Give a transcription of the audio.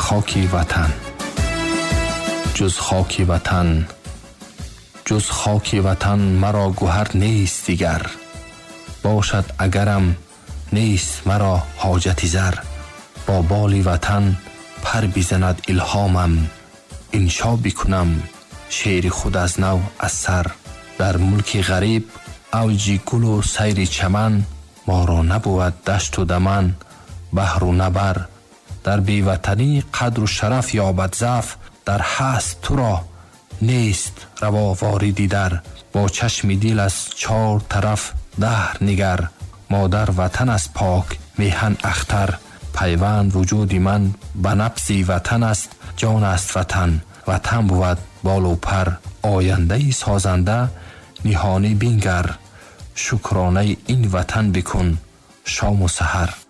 خاک وطن. جز خاک وطن، جز خاک وطن مرا گوهر نیست دیگر. باشد اگرم نیست مرا حاجتی زر. با بال وطن پر بزند الهامم، انشا بکنم شعر خود از نو از سر. در ملک غریب اوج گل و سیر چمن، ما را نبود دشت و دمن بحر و نبر. در بی وطنی قدر و شرف یابد ضعف، در هست تو را نیست روا واردی در. با چشم دل از چار طرف دهر نگر، مادر وطن از پاک میهن اختر. پیوند وجود من به نفس وطن است، جان است وطن. وطن بود بال و پر، آینده ای سازنده نهانی بینگر. شکرانه این وطن بکن شام و سحر.